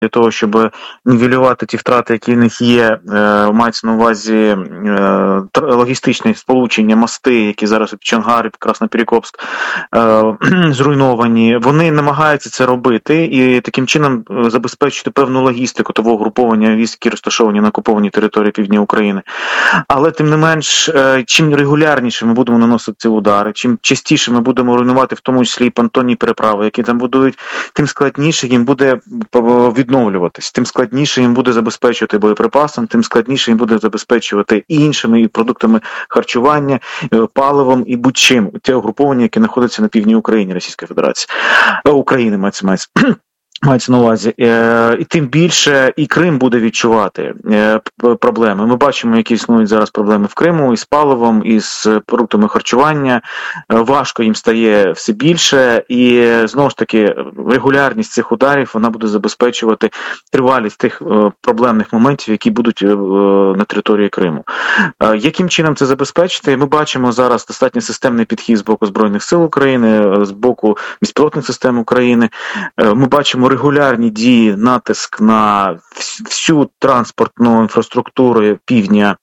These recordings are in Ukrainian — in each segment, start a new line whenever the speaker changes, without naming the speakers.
для того, щоб нівелювати ті втрати, які в них є, мається на увазі логістичне сполучення, мости, які зараз в Чонгарі, Красноперекопськ зруйновані. Вони намагаються це робити і таким чином забезпечити певну логістику того угруповання військ, які розташовані на окупованій території півдня України. Але тим не менш, чим регулярніше ми будемо наносити ці удари, чим частіше ми будемо руйнувати в тому числі і понтонні переправи, які там будують, тим складніше їм буде відновлюватись, тим складніше їм буде забезпечувати боєприпасом, тим складніше їм буде забезпечувати і іншими продуктами харчування, паливом і будь-чим. Ті угруповання, які знаходяться на півдні України, Російської Федерації. України мається на увазі. І тим більше і Крим буде відчувати проблеми. Ми бачимо, які існують зараз проблеми в Криму із паливом, із продуктами харчування. Важко їм стає все більше. І, знову ж таки, регулярність цих ударів, вона буде забезпечувати тривалість тих проблемних моментів, які будуть на території Криму. Яким чином це забезпечити? Ми бачимо зараз достатньо системний підхід з боку Збройних сил України, з боку безпілотних систем України. Ми бачимо регулярні дії, натиск на всю транспортну інфраструктуру півдня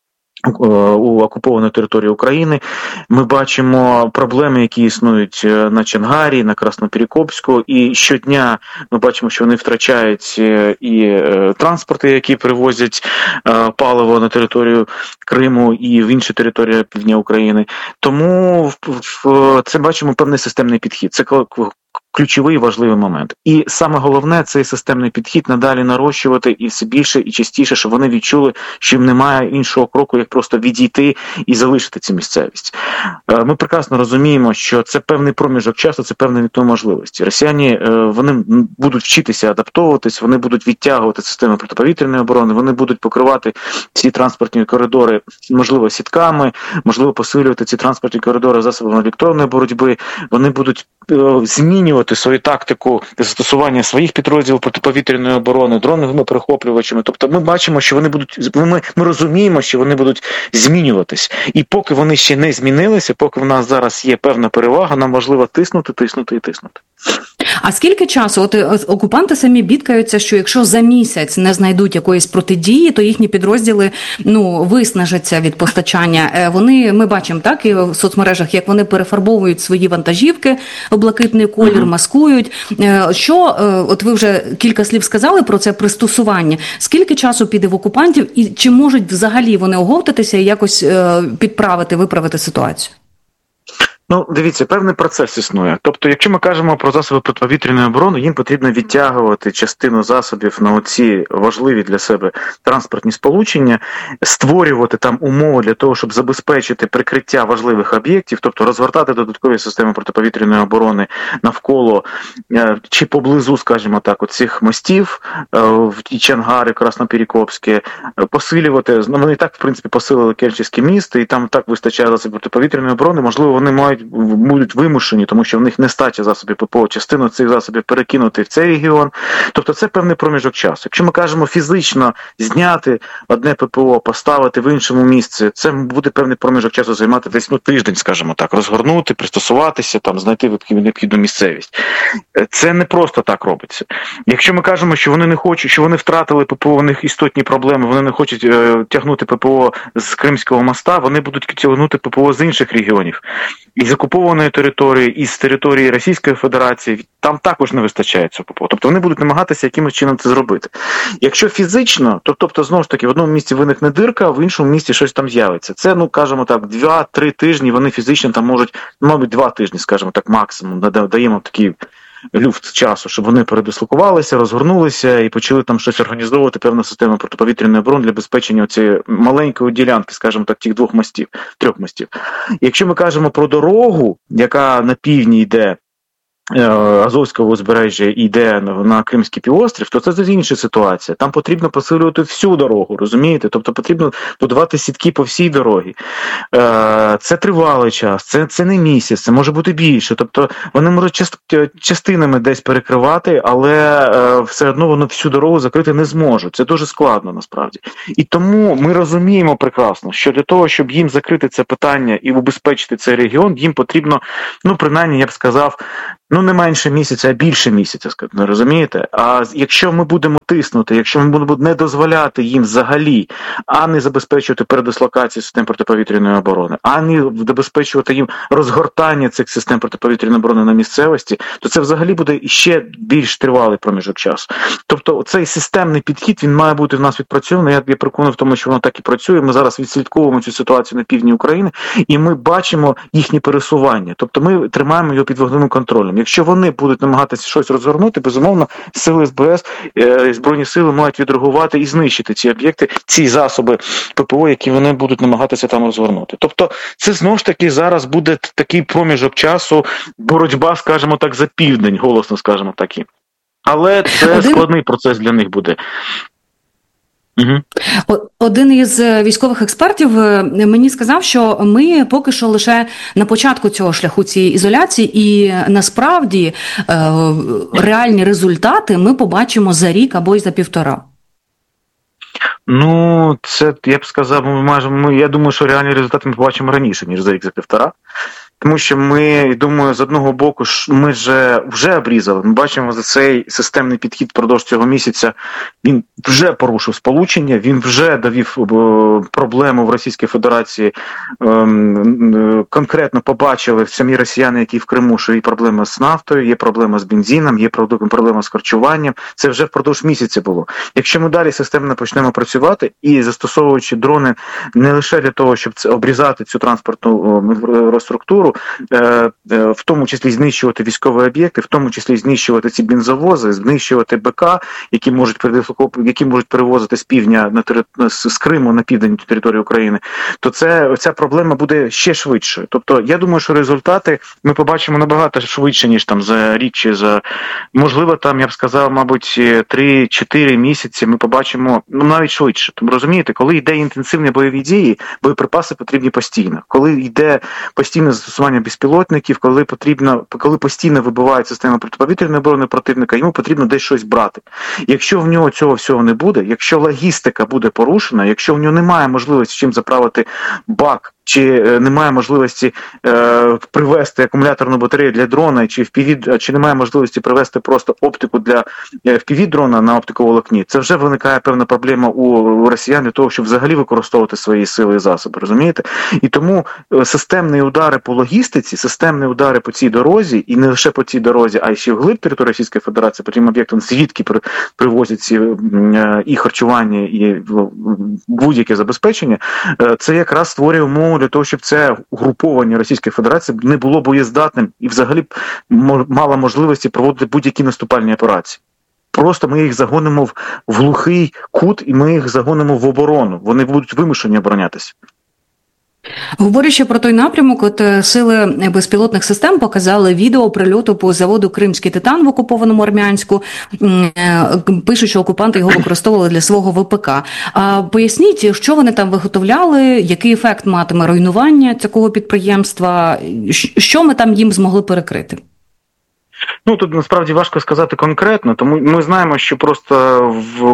у окупованій території України. Ми бачимо проблеми, які існують на Чонгарі, на Красноперекопську, і щодня ми бачимо, що вони втрачають і транспорти, які привозять паливо на територію Криму і в інші території півдня України. Тому це бачимо певний системний підхід. Це ключовий важливий момент. І саме головне, цей системний підхід надалі нарощувати і все більше і частіше, щоб вони відчули, що їм немає іншого кроку, як просто відійти і залишити цю місцевість. Ми прекрасно розуміємо, що це певний проміжок часу, це певні вікно можливості. Росіяни, вони будуть вчитися адаптовуватись, вони будуть відтягувати системи протиповітряної оборони, вони будуть покривати ці транспортні коридори, можливо, сітками, можливо, посилювати ці транспортні коридори засобами електронної боротьби, вони будуть змінювати свою тактику застосування своїх підрозділів протиповітряної оборони, дроновими перехоплювачами. Тобто ми бачимо, що вони будуть, ми розуміємо, що вони будуть змінюватись. І поки вони ще не змінилися, поки в нас зараз є певна перевага, нам важливо тиснути.
А скільки часу? От окупанти самі бідкаються, що якщо за місяць не знайдуть якоїсь протидії, то їхні підрозділи, виснажаться від постачання. Ми бачимо, так, і в соцмережах, як вони перефарбовують свої вантажівки в блакитний колір, маскують. От ви вже кілька слів сказали про це пристосування. Скільки часу піде в окупантів і чи можуть взагалі вони оговтатися і якось виправити ситуацію?
Дивіться, певний процес існує. Тобто, якщо ми кажемо про засоби протиповітряної оборони, їм потрібно відтягувати частину засобів на оці важливі для себе транспортні сполучення, створювати там умови для того, щоб забезпечити прикриття важливих об'єктів, тобто розвертати додаткові системи протиповітряної оборони навколо чи поблизу, скажімо так, оцих мостів, в Чонгарі, Красноперекопське, посилювати, вони і так, в принципі, посилили Керченське місто, і там так вистачає засобів протиповітряної оборони, можливо, вони будуть вимушені, тому що в них нестача засобів ППО, частину цих засобів перекинути в цей регіон. Тобто це певний проміжок часу. Якщо ми кажемо фізично зняти одне ППО, поставити в іншому місці, це буде певний проміжок часу займати десь тиждень, скажімо так, розгорнути, пристосуватися, там знайти місцевість. Це не просто так робиться. Якщо ми кажемо, що вони не хочуть, що вони втратили ППО, у них істотні проблеми, вони не хочуть тягнути ППО з Кримського моста, вони будуть тягнути ППО з інших регіонів. Із окупованої території, із території Російської Федерації, там також не вистачає цього ППО. Тобто вони будуть намагатися якимось чином це зробити. Якщо фізично, тобто, знову ж таки, в одному місці виникне дирка, а в іншому місці щось там з'явиться. Це, кажемо так, 2-3 тижні, вони фізично там можуть, мабуть, 2 тижні, скажімо так, максимум, даємо такий люфт часу, щоб вони передислокувалися, розгорнулися і почали там щось організовувати, певну систему протиповітряної оборони для забезпечення цієї маленької ділянки, скажімо так, тих 3 мостів. Якщо ми кажемо про дорогу, яка на півдні йде, Азовського узбережжя йде на Кримський півострів, то це зовсім інша ситуація. Там потрібно посилювати всю дорогу, розумієте? Тобто потрібно будувати сітки по всій дорозі. Це тривалий час, це не місяць, це може бути більше. Тобто вони можуть частинами десь перекривати, але все одно вони всю дорогу закрити не зможуть. Це дуже складно насправді. І тому ми розуміємо прекрасно, що для того, щоб їм закрити це питання і убезпечити цей регіон, їм потрібно, принаймні, я б сказав, не менше місяця, а більше місяця, розумієте? А якщо ми будемо тиснути, якщо ми будемо не дозволяти їм взагалі, а не забезпечувати передислокацію систем протиповітряної оборони, а не забезпечувати їм розгортання цих систем протиповітряної оборони на місцевості, то це взагалі буде ще більш тривалий проміжок часу. Тобто цей системний підхід, він має бути в нас відпрацьований. Я переконаний в тому, що воно так і працює. Ми зараз відслідковуємо цю ситуацію на півдні України, і ми бачимо їхні пересування. Тобто ми тримаємо його під вогневим контролем. Якщо вони будуть намагатися щось розгорнути, безумовно, сили СБС, Збройні сили мають відреагувати і знищити ці об'єкти, ці засоби ППО, які вони будуть намагатися там розгорнути. Тобто це знову ж таки зараз буде такий проміжок часу, боротьба, скажімо так, за південь, голосно скажімо так. Але це складний процес для них буде.
Один із військових експертів мені сказав, що ми поки що лише на початку цього шляху цієї ізоляції, і насправді реальні результати ми побачимо за рік або й за півтора.
Це, я б сказав, я думаю, що реальні результати ми побачимо раніше, ніж за рік, за півтора. Тому що ми, думаю, з одного боку, ми вже обрізали. Ми бачимо за цей системний підхід впродовж цього місяця. Він вже порушив сполучення, він вже довів проблему в Російській Федерації. Конкретно побачили самі росіяни, які в Криму, що є проблема з нафтою, є проблема з бензином, є проблема з харчуванням. Це вже впродовж місяця було. Якщо ми далі системно почнемо працювати і застосовуючи дрони не лише для того, щоб обрізати цю транспортну структуру, в тому числі знищувати військові об'єкти, в тому числі знищувати ці бензовози, знищувати БК, які можуть перевозити з півдня з Криму на південь території України, то ця проблема буде ще швидше. Тобто, я думаю, що результати ми побачимо набагато швидше, ніж там за рік чи можливо, там, я б сказав, мабуть, 3-4 місяці ми побачимо, навіть швидше. Тому, розумієте, коли йде інтенсивні бойові дії, боєприпаси потрібні постійно. Коли йде постійне застосування безпілотників, коли постійно вибиває система протиповітряної оборони противника, йому потрібно десь щось брати. Якщо в нього цього всього не буде, якщо логістика буде порушена, якщо в нього немає можливості чим заправити бак, чи немає можливості привезти акумуляторну батарею для дрона, чи немає можливості привезти просто оптику для FPV-дрона на оптиковолокні, це вже виникає певна проблема у росіян для того, щоб взагалі використовувати свої сили і засоби, розумієте? І тому системні удари по логістиці, системні удари по цій дорозі, і не лише по цій дорозі, а й ще вглиб території Російської Федерації, по тим об'єктам, звідки привозять і харчування, і будь-яке забезпечення, це якраз створює умови для того, щоб це угруповання Російської Федерації не було боєздатним і взагалі мало можливості проводити будь-які наступальні операції. Просто ми їх загонимо в глухий кут і ми їх загонимо в оборону. Вони будуть вимушені оборонятися.
Говорячи про той напрямок, сили безпілотних систем показали відео прильоту по заводу «Кримський титан» в окупованому Армянську. Пишуть, що окупанти його використовували для свого ВПК. Поясніть, що вони там виготовляли, який ефект матиме руйнування цього підприємства, що ми там їм змогли перекрити?
Тут насправді важко сказати конкретно, тому ми знаємо, що просто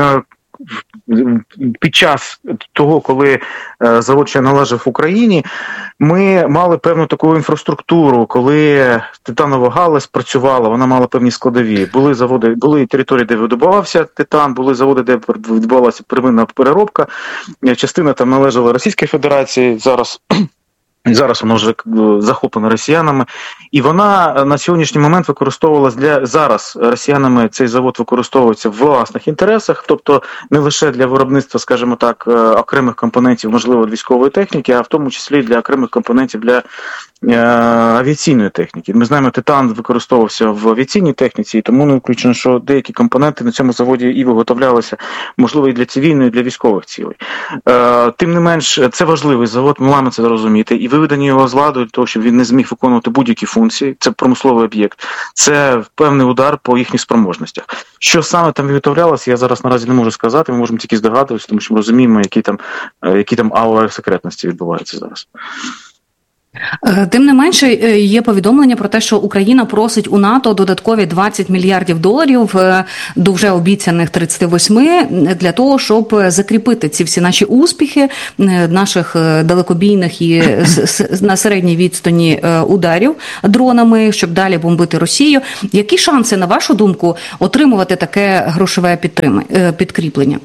під час того, коли завод ще належав Україні, ми мали певну таку інфраструктуру, коли титанова галузь працювала, вона мала певні складові. Були заводи, були території, де видобувався титан, були заводи, де відбувалася первинна переробка. Частина там належала Російській Федерації, зараз вона вже захоплена росіянами, і вона на сьогоднішній момент використовувалася зараз росіянами, цей завод використовується в власних інтересах, тобто не лише для виробництва, скажімо так, окремих компонентів, можливо, військової техніки, а в тому числі для окремих компонентів для авіаційної техніки. Ми знаємо, титан використовувався в авіаційній техніці, і тому не виключено, що деякі компоненти на цьому заводі і виготовлялися, можливо, і для цивільної, і для військових цілей. Тим не менш, це важливий завод, ми маємо це розуміти, і виведення його з ладу для того, щоб він не зміг виконувати будь-які функції, це промисловий об'єкт, це певний удар по їхніх спроможностях. Що саме там виготовлялося, я зараз наразі не можу сказати, ми можемо тільки здогадуватися, тому що ми розуміємо, які там аури секретності відбуваються зараз.
Тим не менше, є повідомлення про те, що Україна просить у НАТО додаткові $20 мільярдів до вже обіцяних 38 для того, щоб закріпити ці всі наші успіхи, наших далекобійних і на середній відстані ударів дронами, щоб далі бомбити Росію. Які шанси, на вашу думку, отримувати таке грошове підкріплення?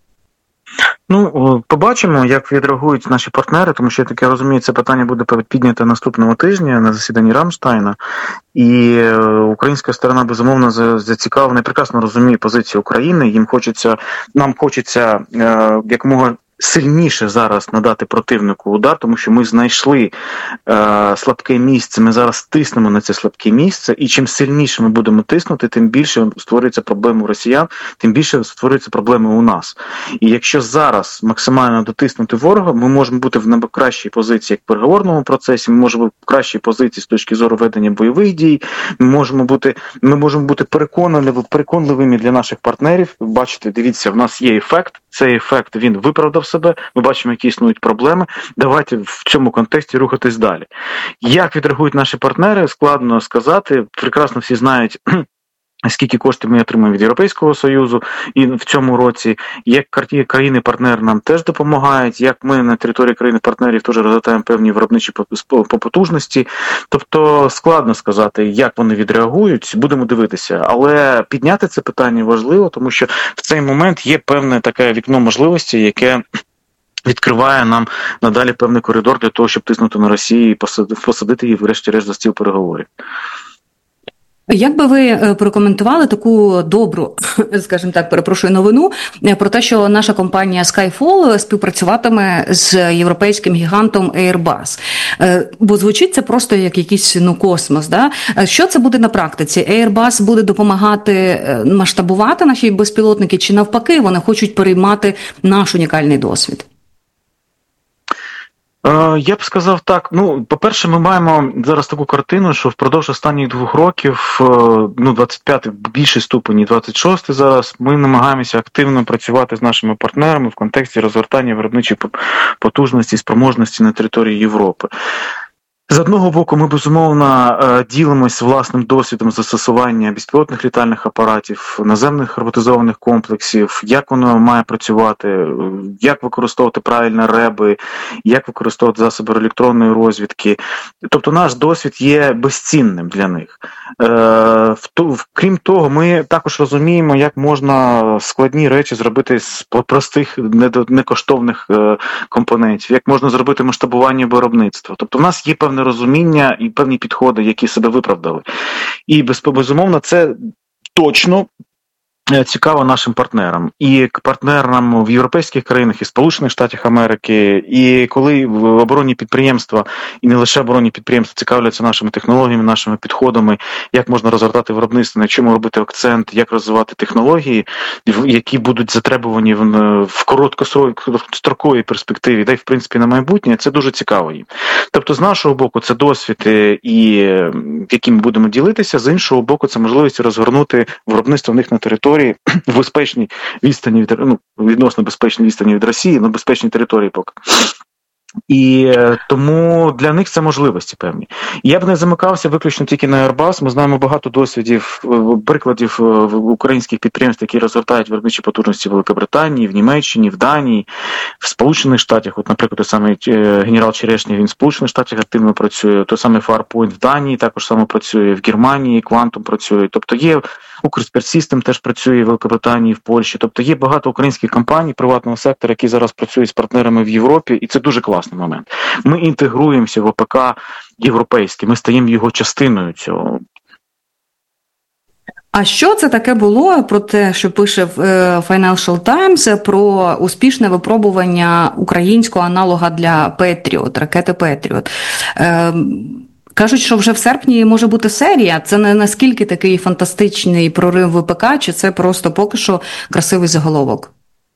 Ну, побачимо, як відреагують наші партнери, тому що, я таке розумію, це питання буде піднято наступного тижня на засіданні Рамштайна. І українська сторона, безумовно, зацікавлена і прекрасно розуміє позицію України. Нам хочеться якомога сильніше зараз надати противнику удар, тому що ми знайшли слабке місце, ми зараз тиснемо на це слабке місце, і чим сильніше ми будемо тиснути, тим більше створюється проблеми у росіян, тим більше створюються проблеми у нас. І якщо зараз максимально дотиснути ворога, ми можемо бути в найкращій позиції як в переговорному процесі, ми можемо бути в кращій позиції з точки зору ведення бойових дій, ми можемо бути переконливими для наших партнерів. Бачите, дивіться, в нас є ефект, цей ефект, він виправдав себе, ми бачимо, які існують проблеми, давайте в цьому контексті рухатись далі. Як відреагують наші партнери, складно сказати, прекрасно всі знають, скільки коштів ми отримаємо від Європейського Союзу і в цьому році, як країни-партнери нам теж допомагають, як ми на території країни-партнерів теж розглядаємо певні виробничі потужності. Тобто складно сказати, як вони відреагують, будемо дивитися. Але підняти це питання важливо, тому що в цей момент є певне таке вікно можливості, яке відкриває нам надалі певний коридор для того, щоб тиснути на Росію і посадити її врешті-решт за стіл переговорів.
Як би ви прокоментували таку добру, скажімо так, перепрошую, новину про те, що наша компанія Skyfall співпрацюватиме з європейським гігантом Airbus? Бо звучить це просто як якийсь космос. Да? Що це буде на практиці? Airbus буде допомагати масштабувати наші безпілотники, чи навпаки вони хочуть переймати наш унікальний досвід?
Я б сказав так, по-перше, ми маємо зараз таку картину, що впродовж останніх 2 років, 25-й в більшій ступені, 26-й зараз, ми намагаємося активно працювати з нашими партнерами в контексті розгортання виробничої потужності, спроможності на території Європи. З одного боку, ми, безумовно, ділимося власним досвідом застосування безпілотних літальних апаратів, наземних роботизованих комплексів, як воно має працювати, як використовувати правильно реби, як використовувати засоби електронної розвідки. Тобто наш досвід є безцінним для них. Крім того, ми також розуміємо, як можна складні речі зробити з простих, некоштовних компонентів, як можна зробити масштабування виробництва. Тобто в нас є певне розуміння і певні підходи, які себе виправдали. І, безумовно, це точно цікаво нашим партнерам. І партнерам в європейських країнах, і Сполучених Штатах Америки, і коли оборонні підприємства, і не лише оборонні підприємства, цікавляться нашими технологіями, нашими підходами, як можна розгортати виробництво, на чому робити акцент, як розвивати технології, які будуть затребувані в короткостроковій перспективі, да й, в принципі, на майбутнє, це дуже цікаво їм. Тобто, з нашого боку, це досвід, яким ми будемо ділитися, з іншого боку, це можливість розгорнути виробництво в них на території, в безпечній відстані відносно безпечній відстані від Росії, на безпечній території поки. І тому для них це можливості певні. Я б не замикався виключно тільки на Airbus. Ми знаємо багато прикладів українських підприємств, які розгортають виробничі потужності в Великобританії, в Німеччині, в Данії, в Сполучених Штатах. От, наприклад, той самий генерал Черешня, він в Сполучених Штатах активно працює, той самий Farpoint в Данії також само працює, в Германії Quantum працює. Тобто є Укрспецсистем теж працює в Великобританії, в Польщі. Тобто є багато українських компаній приватного сектора, які зараз працюють з партнерами в Європі, і це дуже класний момент. Ми інтегруємося в ОПК європейське, ми стаємо його частиною цього.
А що це таке було про те, що пише Financial Times про успішне випробування українського аналога для Patriot, ракети Patriot? Кажуть, що вже в серпні може бути серія. Це не наскільки такий фантастичний прорив ВПК, чи це просто поки що красивий заголовок?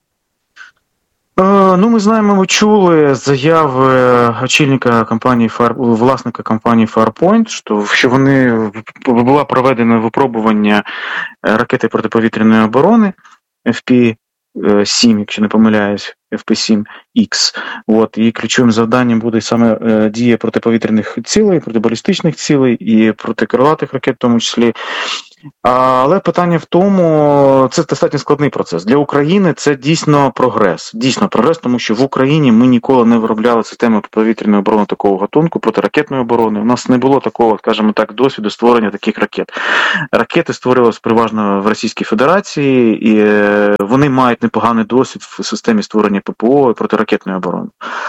Ми знаємо, ми чули заяви очільника компанії, власника компанії Farpoint, що було проведено випробування ракети протиповітряної оборони FP FP7, якщо не помиляюсь, FP7X. І ключовим завданням буде саме дія протиповітряних цілей, протибалістичних цілей і протикрилатих ракет в тому числі. Але питання в тому, це достатньо складний процес. Для України це дійсно прогрес, тому що в Україні ми ніколи не виробляли системи повітряної оборони такого гатунку, протиракетної оборони. У нас не було такого, скажімо так, досвіду створення таких ракет. Ракети створювалися переважно в Російській Федерації, і вони мають непоганий досвід в системі створення ППО і протиракетної оборони.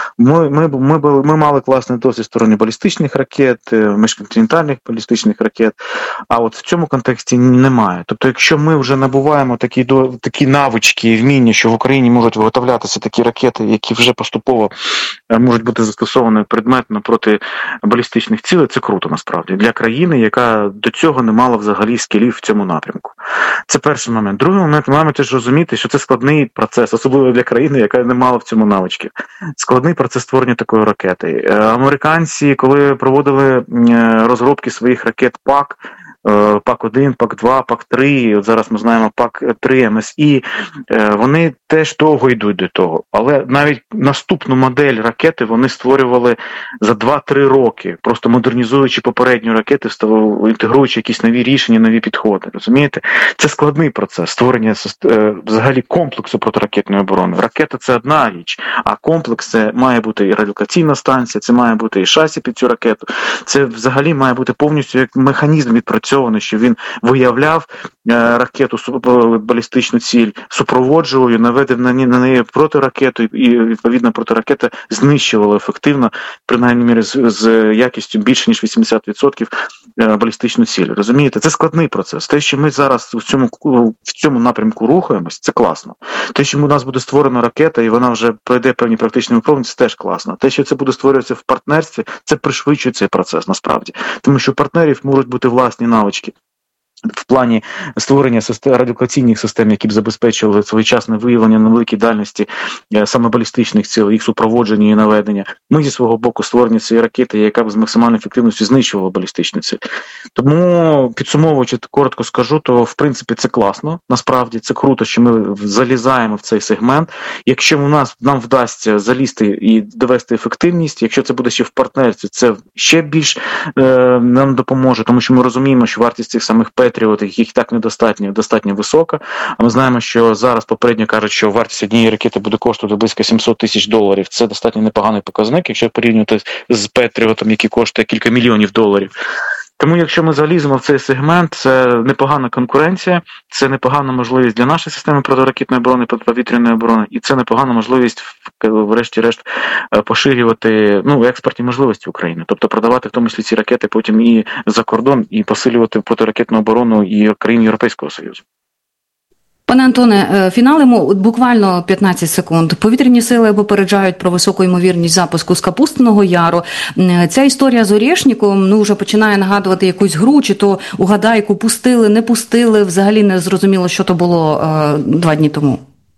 Ми мали класний досвід створення балістичних ракет, міжконтинентальних балістичних ракет, а от в цьому контексті немає. Тобто, якщо ми вже набуваємо такі навички і вміння, що в Україні можуть виготовлятися такі ракети, які вже поступово можуть бути застосовані предметно проти балістичних цілей, це круто насправді. Для країни, яка до цього не мала взагалі скілів в цьому напрямку. Це перший момент. Другий момент, ми маємо теж розуміти, що це складний процес, особливо для країни, яка не мала в цьому навички. Складний процес створення такої ракети. Американці, коли проводили розробки своїх ракет ПАК-1, ПАК-2, ПАК-3, от зараз ми знаємо ПАК-3 МСІ, вони теж довго йдуть до того. Але навіть наступну модель ракети вони створювали за 2-3 роки, просто модернізуючи попередню ракету, інтегруючи якісь нові рішення, нові підходи. Розумієте? Це складний процес створення взагалі комплексу протиракетної оборони. Ракета – це одна річ, а комплекс – це має бути і радіолокаційна станція, це має бути і шасі під цю ракету. Це взагалі має бути повністю як механізм відпрацьований, що він виявляв ракету, балістичну ціль, супроводжував її, наведив на неї протиракету, і відповідно протиракета знищувала ефективно, принаймні мірі з якістю більше ніж 80% балістичну ціль. Розумієте? Це складний процес. Те, що ми зараз в цьому напрямку рухаємось, це класно. Те, що у нас буде створена ракета, і вона вже пройде певні практичні випробування, це теж класно. Те, що це буде створюватися в партнерстві, це пришвидшує цей процес, насправді. Тому що у партнерів можуть бути власні навички в плані створення радіолокаційних систем, які б забезпечували своєчасне виявлення на великій дальності саме балістичних цілей, їх супроводження і наведення. Ми зі свого боку створення цієї ракети, яка б з максимальною ефективністю знищувала балістичні цілі. Тому, підсумовуючи, коротко скажу, то в принципі це класно, насправді це круто, що ми залізаємо в цей сегмент. Якщо нам вдасться залізти і довести ефективність, якщо це буде ще в партнерстві, це ще більш нам допоможе, тому що ми розуміємо, що вартість цих самих їх так недостатньо, достатньо висока. А ми знаємо, що зараз попередньо кажуть, що вартість однієї ракети буде коштувати близько $700 тисяч. Це достатньо непоганий показник, якщо порівнювати з Петріотом, який коштує кілька мільйонів доларів. Тому якщо ми заліземо в цей сегмент, це непогана конкуренція, це непогана можливість для нашої системи протиракетної оборони, протиповітряної оборони, і це непогана можливість, врешті-решт, поширювати експортні можливості України. Тобто продавати в тому числі ці ракети потім і за кордон, і посилювати протиракетну оборону і країн Європейського Союзу.
Пане Антоне, фіналимо буквально 15 секунд. Повітряні сили попереджають про високу ймовірність запуску з Капустиного Яру. Ця історія з Орєшніком вже починає нагадувати якусь гру, чи то угадайку пустили, не пустили, взагалі не зрозуміло, що то було 2 дні тому.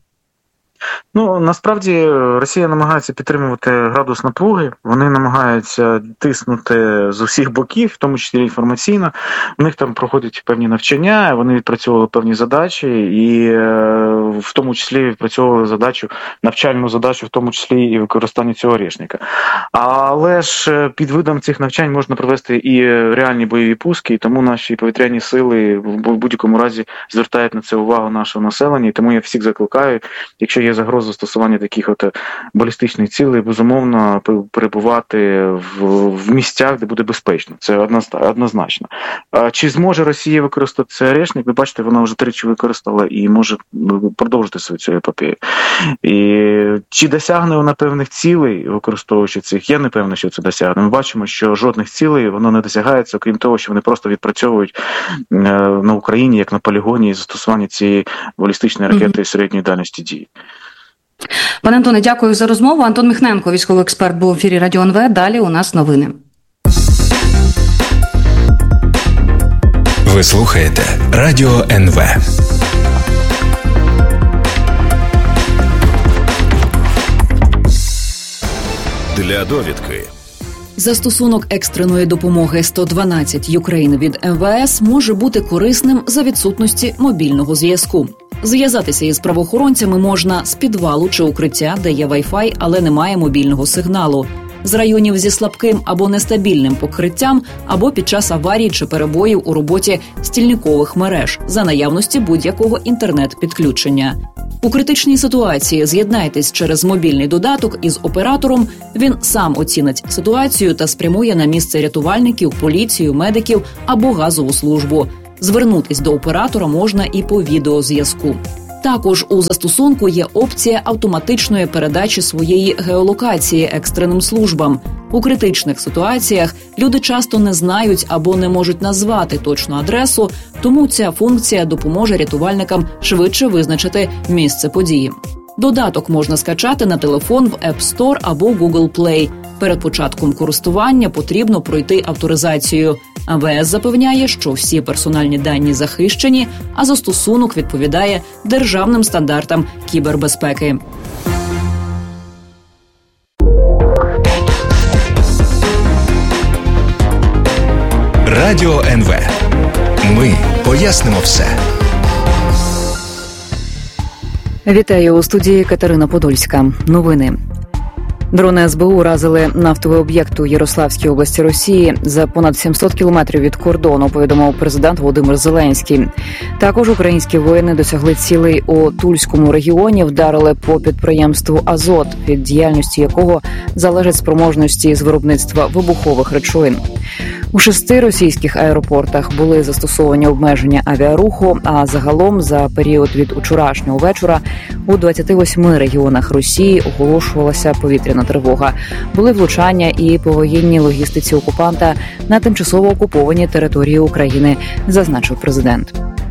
Насправді Росія намагається підтримувати градус напруги, вони намагаються тиснути з усіх боків, в тому числі інформаційно. У них там проходять певні навчання, вони відпрацьовували певні задачі і в тому числі відпрацьовували навчальну задачу, в тому числі і використання цього Орєшніка. Але ж під видом цих навчань можна провести і реальні бойові пуски, і тому наші повітряні сили в будь-якому разі звертають на це увагу нашого населення, і тому я всіх закликаю, якщо є загроза застосування таких балістичних цілей, безумовно перебувати в місцях, де буде безпечно. Це однозначно. Чи зможе Росія використати цей Орєшнік? Ви бачите, вона вже 3 використала і може продовжити свою цю епопею. І чи досягне вона певних цілей, використовуючи цих? Я не певний, що це досягне. Ми бачимо, що жодних цілей воно не досягається, окрім того, що вони просто відпрацьовують на Україні, як на полігоні, застосування цієї балістичної ракети середньої дальності дії.
Пане Антоне, дякую за розмову. Антон Міхненко, військовий експерт, був в ефірі Радіо НВ. Далі у нас новини.
Ви слухаєте Радіо НВ. Для довідки.
Застосунок екстреної допомоги 112 Ukraine від МВС може бути корисним за відсутності мобільного зв'язку. Зв'язатися із правоохоронцями можна з підвалу чи укриття, де є Wi-Fi, але немає мобільного сигналу, з районів зі слабким або нестабільним покриттям, або під час аварій чи перебоїв у роботі стільникових мереж за наявності будь-якого інтернет-підключення. У критичній ситуації з'єднайтесь через мобільний додаток із оператором, він сам оцінить ситуацію та спрямує на місце рятувальників, поліцію, медиків або газову службу. Звернутись до оператора можна і по відеозв'язку. Також у застосунку є опція автоматичної передачі своєї геолокації екстреним службам. У критичних ситуаціях люди часто не знають або не можуть назвати точну адресу, тому ця функція допоможе рятувальникам швидше визначити місце події. Додаток можна скачати на телефон в App Store або Google Play. Перед початком користування потрібно пройти авторизацію. МВС запевняє, що всі персональні дані захищені, а застосунок відповідає державним стандартам кібербезпеки.
Радіо НВ. Ми пояснимо все.
Вітаю у студії Катерина Подольська. Новини. Дрони СБУ уразили нафтовий об'єкт у Ярославській області Росії за понад 700 кілометрів від кордону, повідомив президент Володимир Зеленський. Також українські воїни досягли цілей у Тульському регіоні, вдарили по підприємству «Азот», від діяльності якого залежать спроможності з виробництва вибухових речовин. У 6 російських аеропортах були застосовані обмеження авіаруху, а загалом за період від учорашнього вечора у 28 регіонах Росії оголошувалася повітряна тривога. Були влучання і по воєнній логістиці окупанта на тимчасово окупованій території України, зазначив президент.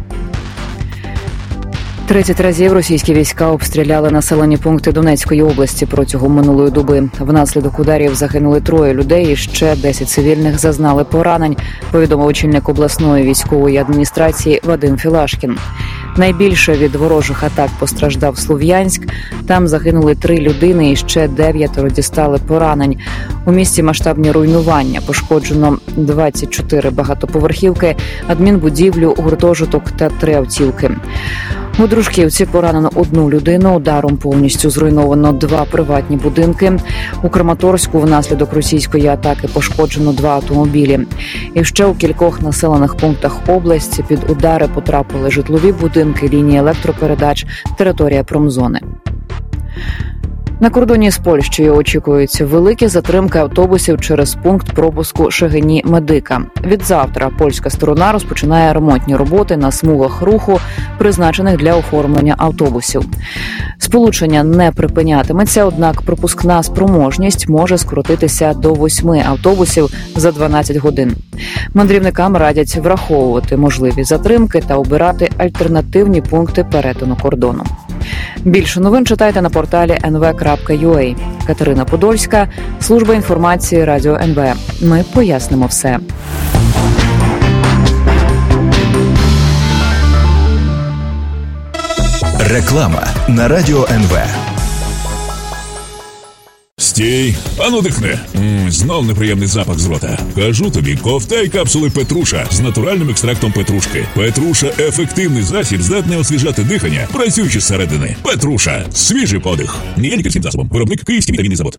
30 разів російські війська обстріляли населені пункти Донецької області протягом минулої доби. Внаслідок ударів загинули 3 людей і ще 10 цивільних зазнали поранень, повідомив очільник обласної військової адміністрації Вадим Філашкін. Найбільше від ворожих атак постраждав Слов'янськ. Там загинули 3 людини і ще 9 дістали поранень. У місті масштабні руйнування. Пошкоджено 24 багатоповерхівки, адмінбудівлю, гуртожиток та 3 автівки. У Дружківці поранено 1 людину, ударом повністю зруйновано 2 приватні будинки. У Краматорську внаслідок російської атаки пошкоджено 2 автомобілі. І ще у кількох населених пунктах області під удари потрапили житлові будинки, лінії електропередач, територія промзони. На кордоні з Польщею очікуються великі затримки автобусів через пункт пропуску Шегині-Медика. Відзавтра польська сторона розпочинає ремонтні роботи на смугах руху, призначених для оформлення автобусів. Сполучення не припинятиметься, однак пропускна спроможність може скоротитися до 8 автобусів за 12 годин. Мандрівникам радять враховувати можливі затримки та обирати альтернативні пункти перетину кордону. Більше новин читайте на порталі nv.ua. Катерина Подольська, служба інформації Радіо НВ. Ми пояснимо все.
Реклама на Радіо НВ.
Стій, ану дихни. Знов неприємний запах з рота. Кажу тобі, ковтай капсули Петруша з натуральним екстрактом петрушки. Петруша – ефективний засіб, здатний освіжати дихання, працюючи зсередини. Петруша – свіжий подих. Не є лікарським засобом. Виробник Київський вітамінний завод.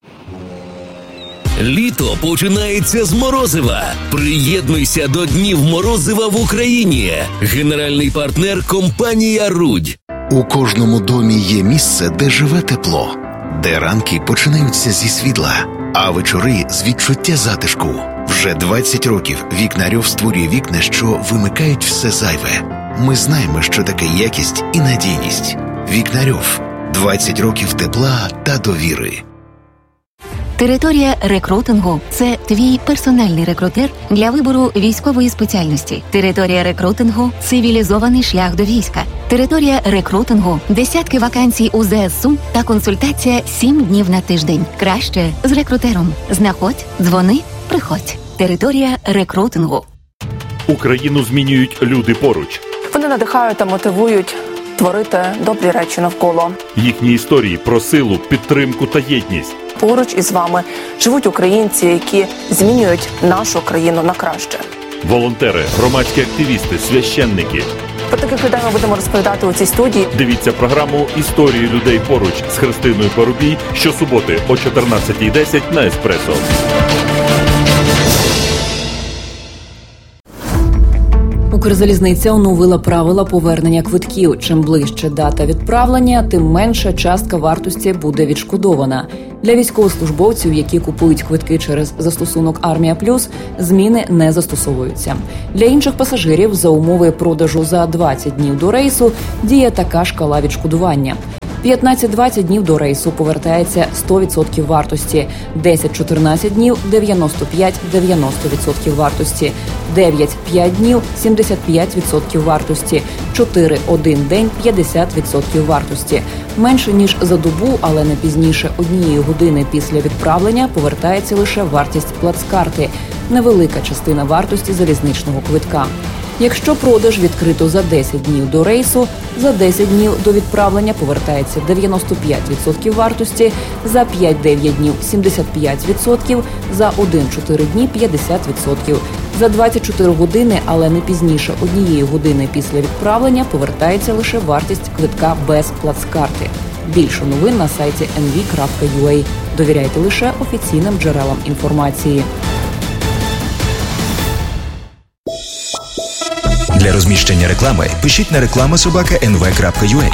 Літо починається з морозива. Приєднуйся до Днів морозива в Україні. Генеральний партнер – компанія «Рудь».
У кожному домі є місце, де живе тепло, де ранки починаються зі світла, а вечори з відчуття затишку. Вже 20 років Вікнарьов створює вікна, що вимикають все зайве. Ми знаємо, що таке якість і надійність. Вікнарьов. 20 років тепла та довіри.
Територія рекрутингу – це твій персональний рекрутер для вибору військової спеціальності. Територія рекрутингу – цивілізований шлях до війська. Територія рекрутингу – десятки вакансій у ЗСУ та консультація 7 днів на тиждень. Краще з рекрутером. Знаходь, дзвони, приходь. Територія рекрутингу.
Україну змінюють люди поруч.
Вони надихають та мотивують творити добрі речі навколо.
Їхні історії про силу, підтримку та єдність.
Поруч із вами живуть українці, які змінюють нашу країну на краще.
Волонтери, громадські активісти, священники.
Про таких людей ми будемо розповідати у цій студії.
Дивіться програму «Історії людей поруч» з Христиною Парубій щосуботи о 14:10 на Еспресо.
Укрзалізниця оновила правила повернення квитків. Чим ближче дата відправлення, тим менша частка вартості буде відшкодована. Для військовослужбовців, які купують квитки через застосунок «Армія Плюс», зміни не застосовуються. Для інших пасажирів за умови продажу за 20 днів до рейсу діє така шкала відшкодування. 15-20 днів до рейсу повертається 100% вартості, 10-14 днів – 95-90% вартості, 9-5 днів – 75% вартості, 4-1 день – 50% вартості. Менше ніж за добу, але не пізніше 1 години після відправлення повертається лише вартість плацкарти – невелика частина вартості залізничного квитка. Якщо продаж відкрито за 10 днів до рейсу, за 10 днів до відправлення повертається 95% вартості, за 5-9 днів – 75%, за 1-4 дні – 50%. За 24 години, але не пізніше 1 години після відправлення повертається лише вартість квитка без плацкарти. Більше новин на сайті nv.ua. Довіряйте лише офіційним джерелам інформації.
Для розміщення реклами пишіть на reklama@nv.ua.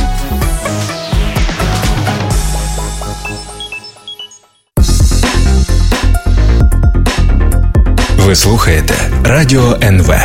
Ви слухаєте Радіо НВ.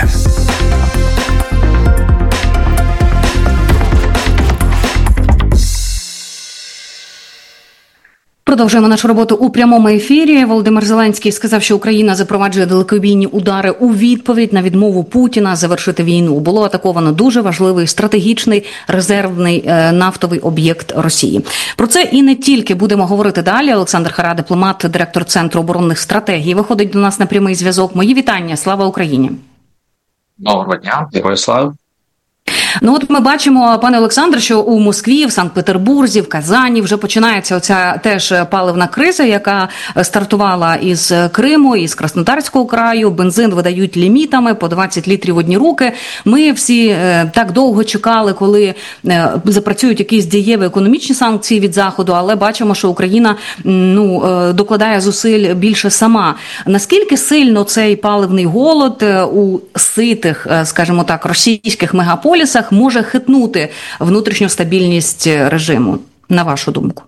Продовжуємо нашу роботу у прямому ефірі. Володимир Зеленський сказав, що Україна запроваджує далекобійні удари у відповідь на відмову Путіна завершити війну. Було атаковано дуже важливий стратегічний резервний нафтовий об'єкт Росії. Про це і не тільки будемо говорити далі. Олександр Хара, дипломат, директор Центру оборонних стратегій, виходить до нас на прямий зв'язок. Мої вітання. Слава Україні!
Доброго дня, героям слава!
Ну от ми бачимо, пане Олександре, що у Москві, в Санкт-Петербурзі, в Казані вже починається оця теж паливна криза, яка стартувала із Криму, із Краснодарського краю. Бензин видають лімітами по 20 літрів в одні руки. Ми всі так довго чекали, коли запрацюють якісь дієві економічні санкції від Заходу, але бачимо, що Україна докладає зусиль більше сама. Наскільки сильно цей паливний голод у ситих, скажімо так, російських мегаполісах може хитнути внутрішню стабільність режиму, на вашу думку?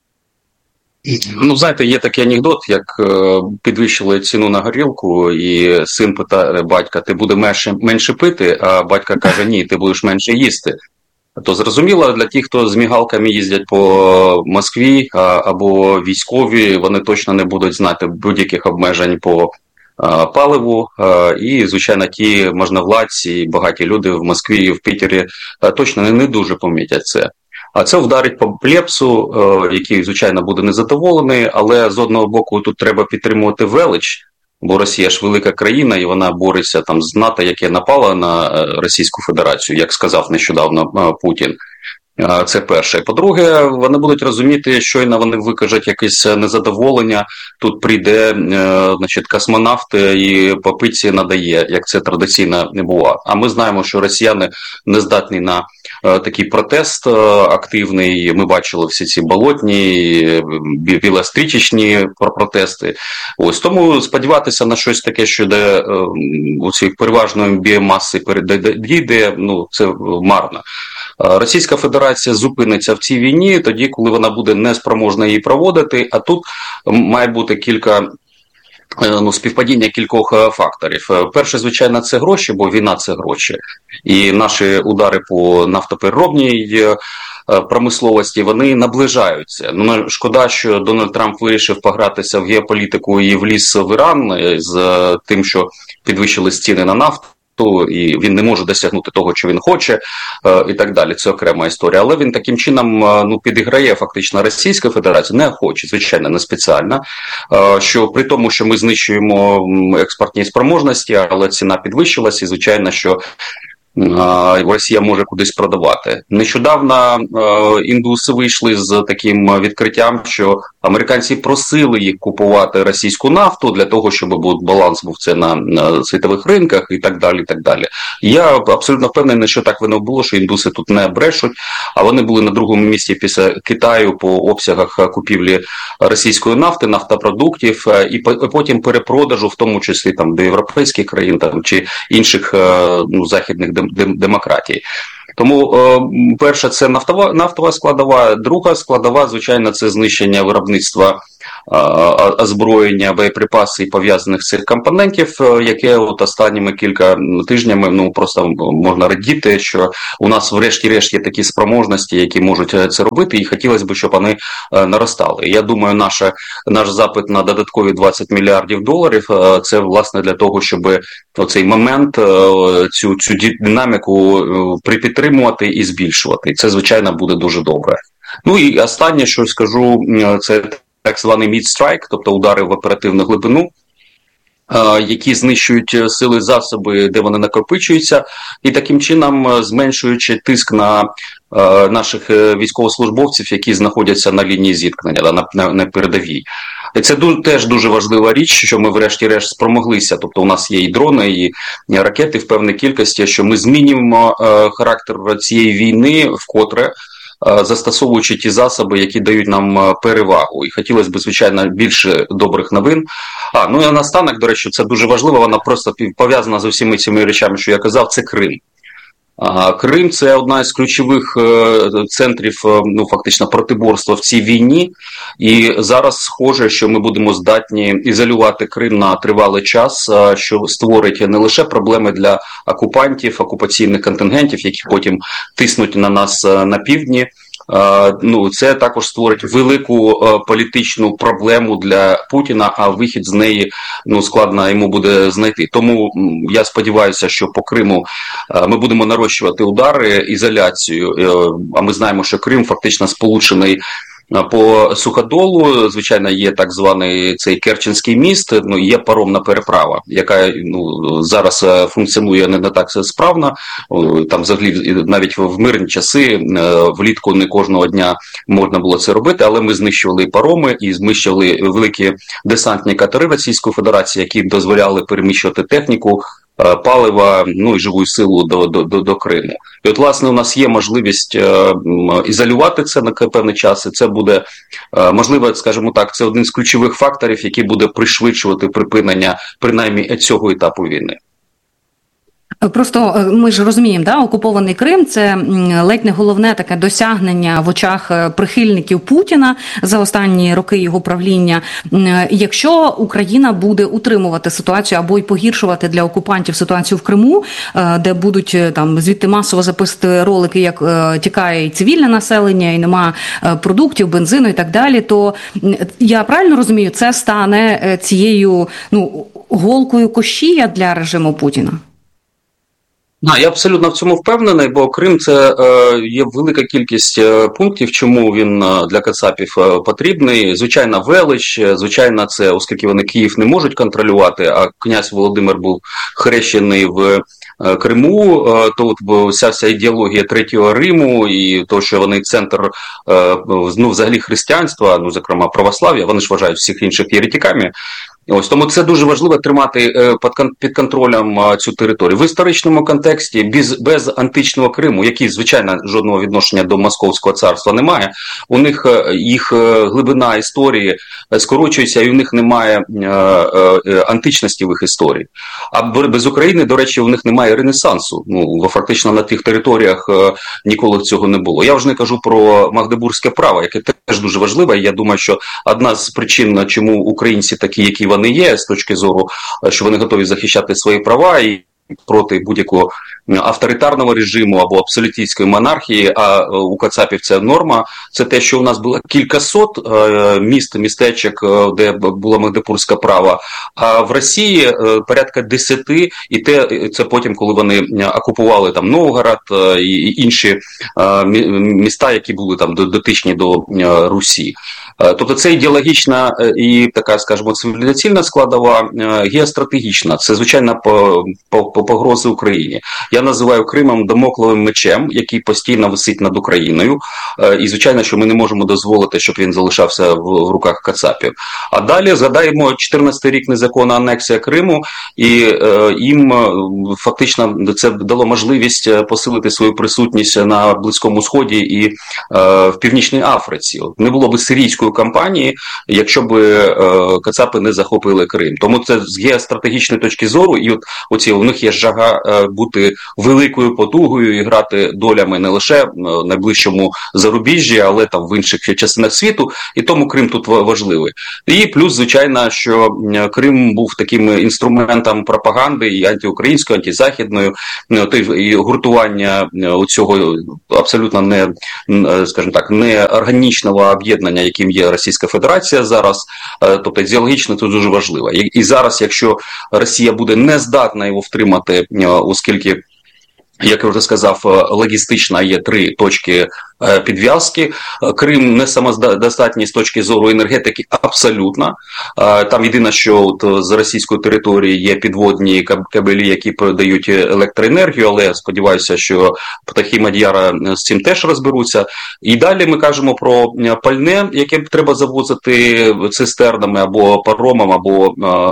Ну, знаєте, є такий анекдот, як підвищили ціну на горілку, і син питає батька, ти будеш менше пити, а батька каже, ні, ти будеш менше їсти. То зрозуміло, для тих, хто з мігалками їздять по Москві або військові, вони точно не будуть знати будь-яких обмежень по паливу, і, звичайно, ті можновладці і багаті люди в Москві і в Пітері точно не дуже помітять це. А це вдарить по плебсу, який, звичайно, буде незадоволений, але з одного боку тут треба підтримувати велич, бо Росія ж велика країна, і вона бореться там з НАТО, яке напало на Російську Федерацію, як сказав нещодавно Путін. Це перше. По-друге, вони будуть розуміти, щойно вони викажуть якесь незадоволення, тут прийде космонавт і по пиці надає, як це традиційно не було. А ми знаємо, що росіяни не здатні на такий протест активний. Ми бачили всі ці болотні, білострічечні протести. Ось тому сподіватися на щось таке, що де у цій переважної біомаси дійде, це марно. Російська Федерація зупиниться в цій війні тоді, коли вона буде неспроможна її проводити, а тут має бути співпадіння кількох факторів. Перше, звичайно, це гроші, бо війна – це гроші. І наші удари по нафтопереробній промисловості, вони наближаються. Шкода, що Дональд Трамп вирішив погратися в геополітику і вліз в Іран з тим, що підвищили ціни на нафту. І він не може досягнути того, що він хоче, і так далі. Це окрема історія. Але він таким чином підіграє фактично Російська Федерація, не хоче, звичайно, не спеціально, що при тому, що ми знищуємо експортні спроможності, але ціна підвищилась, і звичайно, що Росія може кудись продавати. Нещодавно індуси вийшли з таким відкриттям, що американці просили їх купувати російську нафту для того, щоб баланс був це на світових ринках і так далі, і так далі. Я абсолютно впевнений, що так воно було, що індуси тут не брешуть, а вони були на другому місці після Китаю по обсягах купівлі російської нафти, нафтопродуктів і потім перепродажу, в тому числі там до європейських країн там чи інших західних демократій. Тому перша – це нафтова складова, друга складова, звичайно, це знищення виробництва озброєння, боєприпаси і пов'язаних цих компонентів, яке от останніми кілька тижнями просто можна радіти, що у нас врешті-решт є такі спроможності, які можуть це робити, і хотілося б, щоб вони наростали. Я думаю, наш запит на додаткові $20 мільярдів – це, власне, для того, щоб оцей момент, цю динаміку припідтримувати і збільшувати. Це, звичайно, буде дуже добре. Ну і останнє, що скажу, це так званий mid-strike, тобто удари в оперативну глибину, які знищують сили засоби, де вони накопичуються, і таким чином зменшуючи тиск на наших військовослужбовців, які знаходяться на лінії зіткнення, на передовій. І це теж дуже важлива річ, що ми врешті-решт спромоглися, тобто у нас є і дрони, і ракети в певній кількості, що ми змінюємо характер цієї війни вкотре, застосовуючи ті засоби, які дають нам перевагу. І хотілося б, звичайно, більше добрих новин. Ну і наостанок, до речі, це дуже важливо, вона просто пов'язана з усіма цими речами, що я казав, це Крим. Крим – це одна із ключових центрів, фактично, протиборства в цій війні. І зараз схоже, що ми будемо здатні ізолювати Крим на тривалий час, що створить не лише проблеми для окупантів, окупаційних контингентів, які потім тиснуть на нас на півдні. Це також створить велику політичну проблему для Путіна, а вихід з неї складно йому буде знайти. Тому я сподіваюся, що по Криму ми будемо нарощувати удари, ізоляцію, а ми знаємо, що Крим фактично сполучений по суходолу. Звичайно, є так званий цей Керченський міст, є паромна переправа, яка зараз функціонує не так справно. Там взагалі навіть в мирні часи влітку не кожного дня можна було це робити, але ми знищували пароми і знищували великі десантні катери Російської Федерації, які дозволяли переміщувати техніку, палива, і живу силу до Криму. І от, власне, у нас є можливість ізолювати це на певний час, і це буде, можливо, скажімо так, це один з ключових факторів, який буде пришвидшувати припинення, принаймні, цього етапу війни.
Просто ми ж розуміємо, окупований Крим – це ледь не головне таке досягнення в очах прихильників Путіна за останні роки його правління. Якщо Україна буде утримувати ситуацію або й погіршувати для окупантів ситуацію в Криму, де будуть звідти масово записувати ролики, як тікає і цивільне населення, і нема продуктів, бензину і так далі, то я правильно розумію, це стане цією голкою Кощія для режиму Путіна?
Я абсолютно в цьому впевнений, бо Крим – це є велика кількість пунктів, чому він для кацапів потрібний. Звичайно, велич, звичайно, це, оскільки вони Київ не можуть контролювати, а князь Володимир був хрещений в Криму, то вся ідеологія Третього Риму і то, що вони центр взагалі християнства, зокрема православ'я, вони ж вважають всіх інших єретиками. Тому це дуже важливо тримати під контролем цю територію. В історичному контексті без античного Криму, який, звичайно, жодного відношення до Московського царства не має, у них їх глибина історії скорочується, і у них немає античності в їх історії. А без України, до речі, у них немає ренесансу. Фактично на тих територіях ніколи цього не було. Я вже не кажу про Магдебурзьке право, яке теж дуже важливе. Я думаю, що одна з причин, чому українці такі, які вони є, з точки зору, що вони готові захищати свої права і проти будь-якого авторитарного режиму або абсолютистської монархії, а у кацапів це норма, це те, що у нас було кількасот містечок, де було Магдебурзьке право, а в Росії порядка 10, і це потім, коли вони окупували Новгород і інші міста, які були дотичні до Русі. Тобто це ідеологічна і така, скажімо, цивілізаційна складова, геостратегічна. Це, звичайно, погрози Україні. Я називаю Кримом дамокловим мечем, який постійно висить над Україною. І, звичайно, що ми не можемо дозволити, щоб він залишався в руках кацапів. А далі згадаємо 14-й рік незаконна анексія Криму, і їм фактично це дало можливість посилити свою присутність на Близькому Сході і в Північній Африці. Не було б сирійської кампанії, якщо б кацапи не захопили Крим. Тому це з геостратегічної точки зору, і от оці у них є жага бути великою потугою і грати долями не лише в найближчому зарубіжжі, але там в інших частинах світу, і тому Крим тут важливий. І плюс, звичайно, що Крим був таким інструментом пропаганди і антиукраїнської, антизахідної, і гуртування цього абсолютно не, скажімо так, не органічного об'єднання, яким є Російська Федерація зараз, тобто ідеологічно це дуже важливо. І зараз, якщо Росія буде не здатна його втримати, оскільки, як я вже сказав, логістично є 3 точки підв'язки. Крим не самодостатній з точки зору енергетики абсолютно. Там єдине, що от з російської території є підводні кабелі, які продають електроенергію, але я сподіваюся, що птахи Мад'яра з цим теж розберуться. І далі ми кажемо про пальне, яке треба завозити цистернами або паромом, або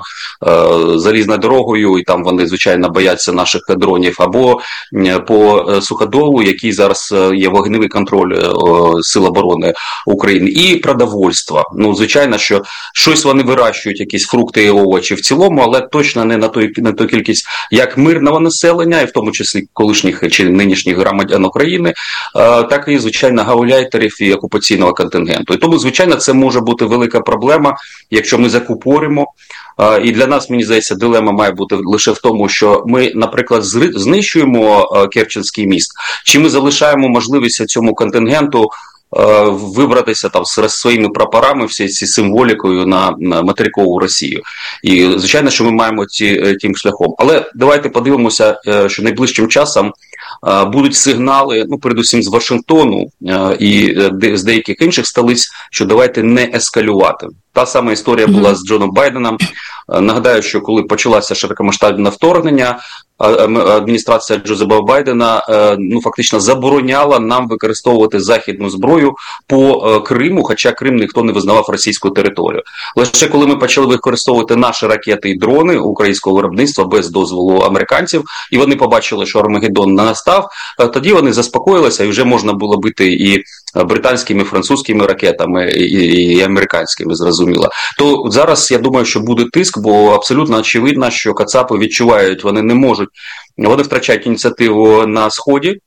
залізною дорогою, і там вони, звичайно, бояться наших дронів, або по суходолу, який зараз є вогневий контроль Сил оборони України, і продовольство. Ну, звичайно, що щось вони вирощують, якісь фрукти і овочі в цілому, але точно не на ту кількість як мирного населення, і в тому числі колишніх чи нинішніх громадян України, так і, звичайно, гауляйтерів і окупаційного контингенту. І тому, звичайно, це може бути велика проблема, якщо ми закупоримо. І для нас, мені здається, дилема має бути лише в тому, що ми, наприклад, знищуємо Керченський міст, чи ми залишаємо можливість цьому контингенту вибратися там з своїми прапорами, всією цією символікою на материкову Росію. І, звичайно, що ми маємо тим шляхом. Але давайте подивимося, що найближчим часом будуть сигнали, ну, передусім з Вашингтону і з деяких інших столиць, що давайте не ескалювати. Та сама історія була з Джоном Байденом. Нагадаю, що коли почалося широкомасштабне вторгнення, адміністрація Джозефа Байдена фактично забороняла нам використовувати західну зброю по Криму, хоча Крим ніхто не визнавав російською територією. Лише коли ми почали використовувати наші ракети і дрони українського виробництва без дозволу американців, і вони побачили, що Армагеддон настав, тоді вони заспокоїлися, і вже можна було бити і британськими, французькими ракетами, і американськими, зрозуміло. То зараз, я думаю, що буде тиск, бо абсолютно очевидно, що кацапи відчувають, вони не можуть, вони втрачають ініціативу на Сході,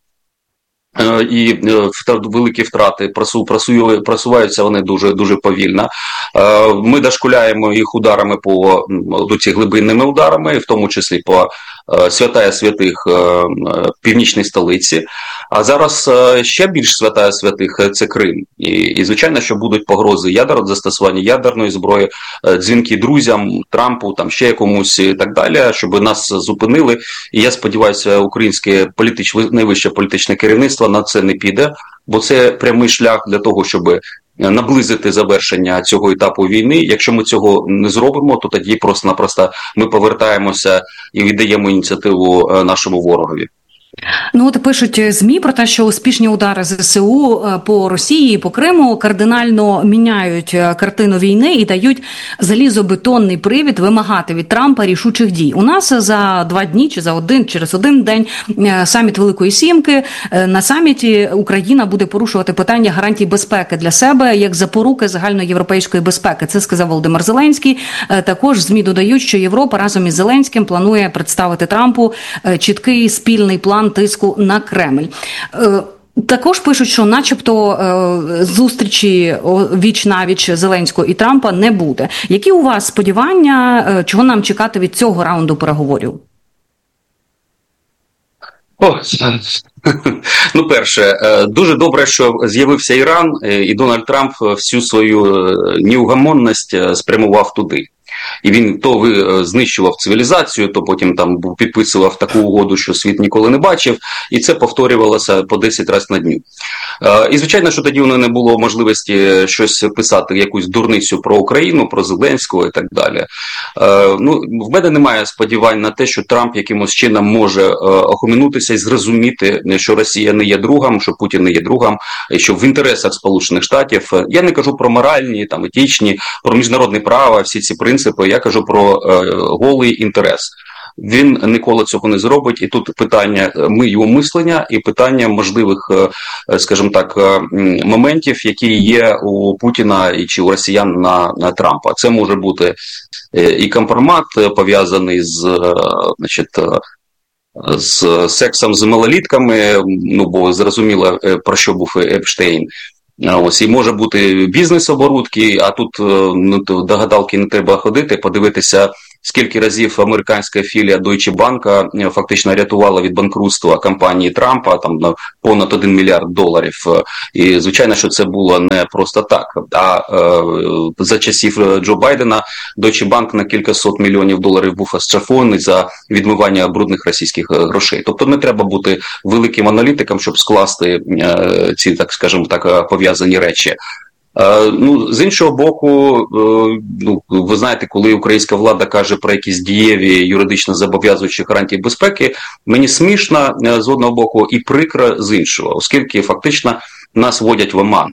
і великі втрати, просуваються вони дуже повільно. Ми дошкуляємо їх ударами до ці глибинними ударами, в тому числі по святая святих північній столиці. А зараз ще більш святая святих – це Крим. І звичайно, що будуть погрози застосування ядерної зброї, дзвінки друзям, Трампу, там ще якомусь і так далі, щоб нас зупинили. І я сподіваюся, українське найвище політичне керівництво на це не піде, бо це прямий шлях для того, щоб наблизити завершення цього етапу війни. Якщо ми цього не зробимо, то тоді просто-напросто ми повертаємося і віддаємо ініціативу нашому ворогові.
Ну, от пишуть ЗМІ про те, що успішні удари ЗСУ по Росії і по Криму кардинально міняють картину війни і дають залізобетонний привід вимагати від Трампа рішучих дій. У нас за 2 дні чи через один день саміт Великої Сімки. На саміті Україна буде порушувати питання гарантій безпеки для себе як запоруки загальноєвропейської безпеки. Це сказав Володимир Зеленський. Також ЗМІ додають, що Європа разом із Зеленським планує представити Трампу чіткий спільний план тиску на Кремль. Також пишуть, що начебто зустрічі віч-навіч Зеленського і Трампа не буде. Які у вас сподівання, чого нам чекати від цього раунду переговорів?
Ну, перше, дуже добре, що з'явився Іран, і Дональд Трамп всю свою неугомонність спрямував туди. І він то знищував цивілізацію, то потім там підписував таку угоду, що світ ніколи не бачив, і це повторювалося по 10 разів на дню. І, звичайно, що тоді воно не було можливості щось писати, якусь дурницю про Україну, про Зеленського і так далі. В мене немає сподівань на те, що Трамп якимось чином може охоменутися і зрозуміти, що Росія не є другом, що Путін не є другом, і що в інтересах Сполучених Штатів. Я не кажу про моральні, там, етичні, про міжнародне право, всі ці принципи, я кажу про голий інтерес. Він ніколи цього не зробить, і тут питання його мислення і питання можливих, скажімо так, моментів, які є у Путіна чи у росіян на Трампа. Це може бути і компромат, пов'язаний з сексом з малолітками, бо зрозуміло, про що був Епштейн. І може бути бізнес-оборудки, а тут до гадалки не треба ходити, подивитися, скільки разів американська філія Deutsche Bank фактично рятувала від банкрутства компанії Трампа, там на понад $1 мільярд. І, звичайно, що це було не просто так. А за часів Джо Байдена Deutsche Bank на кількасот мільйонів доларів був оштрафований за відмивання брудних російських грошей. Тобто не треба бути великим аналітиком, щоб скласти ці, так скажімо так, пов'язані речі. З іншого боку, ви знаєте, коли українська влада каже про якісь дієві юридично зобов'язуючі гарантії безпеки, мені смішно з одного боку і прикро з іншого, оскільки фактично нас вводять в оману.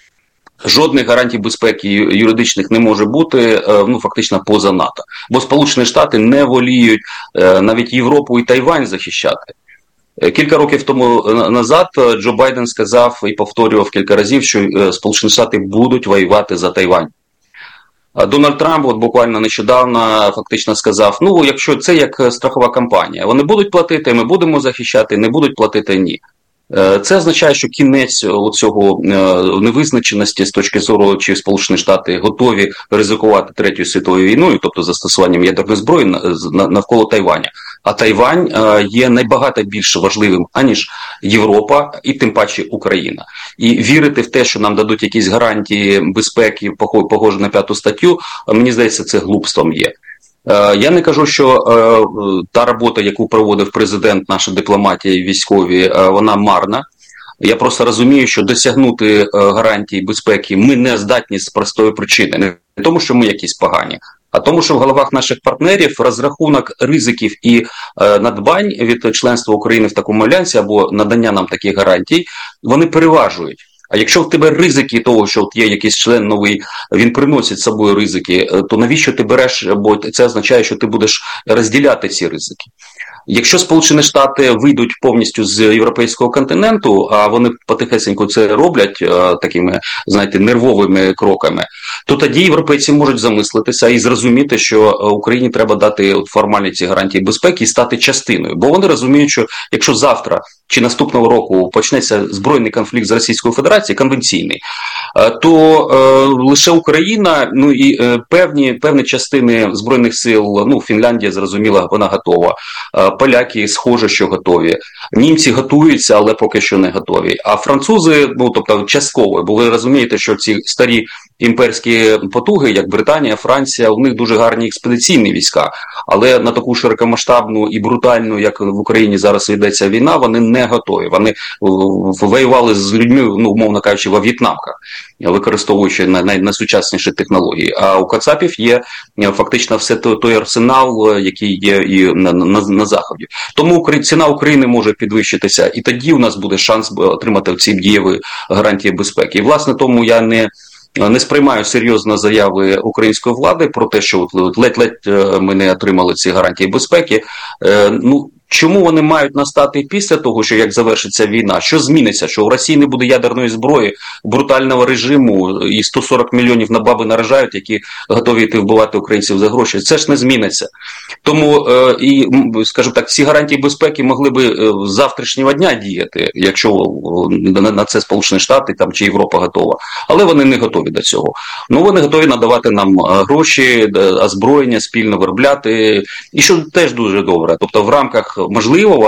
Жодних гарантій безпеки юридичних не може бути, фактично поза НАТО. Бо Сполучені Штати не воліють навіть Європу і Тайвань захищати. Кілька років тому назад Джо Байден сказав і повторював кілька разів, що Сполучені Штати будуть воювати за Тайвань. Дональд Трамп буквально нещодавно фактично сказав, якщо це як страхова компанія, вони будуть платити, ми будемо захищати, не будуть платити – ні. Це означає, що кінець цього невизначеності з точки зору, чи Сполучені Штати готові ризикувати Третьою світовою війною, тобто застосуванням ядерної зброї навколо Тайваня. А Тайвань є набагато більш важливим, аніж Європа і тим паче Україна. І вірити в те, що нам дадуть якісь гарантії безпеки, похожі на 5 статтю, мені здається, це глупством є. Я не кажу, що та робота, яку проводив президент, наша дипломатія і військові, вона марна. Я просто розумію, що досягнути гарантій безпеки ми не здатні з простої причини. Не тому, що ми якісь погані, а тому, що в головах наших партнерів розрахунок ризиків і надбань від членства України в такому альянсі або надання нам таких гарантій, вони переважують. А якщо в тебе ризики того, що є якийсь член новий, він приносить з собою ризики, то навіщо ти береш, бо це означає, що ти будеш розділяти ці ризики. Якщо Сполучені Штати вийдуть повністю з європейського континенту, а вони потихесенько це роблять такими, знаєте, нервовими кроками, то тоді європейці можуть замислитися і зрозуміти, що Україні треба дати формальні ці гарантії безпеки і стати частиною. Бо вони розуміють, що якщо завтра чи наступного року почнеться збройний конфлікт з Російською Федерацією, конвенційний, то лише Україна, і певні частини Збройних сил, Фінляндія, зрозуміло, вона готова. Поляки, схоже, що готові. Німці готуються, але поки що не готові. А французи, тобто частково, бо ви розумієте, що ці старі імперські потуги, як Британія, Франція, у них дуже гарні експедиційні війська, але на таку широкомасштабну і брутальну, як в Україні зараз ведеться війна, вони не готові. Вони воювали з людьми, умовно кажучи, во в'єтнамках, використовуючи найсучасніші технології. А у кацапів є фактично все той арсенал, який є і на Заході. Тому ціна України може підвищитися, і тоді у нас буде шанс отримати ці дієві гарантії безпеки. І, власне, тому я не сприймаю серйозно заяви української влади про те, що ледь-ледь ми не отримали ці гарантії безпеки. Чому вони мають настати після того, що як завершиться війна? Що зміниться? Що у Росії не буде ядерної зброї, брутального режиму і 140 мільйонів на баби наражають, які готові йти вбивати українців за гроші? Це ж не зміниться. Тому, скажімо так, ці гарантії безпеки могли би з завтрашнього дня діяти, якщо на це Сполучені Штати чи Європа готова. Але вони не готові до цього. Вони готові надавати нам гроші, озброєння, спільно виробляти. І що теж дуже добре. Тобто в рамках можливого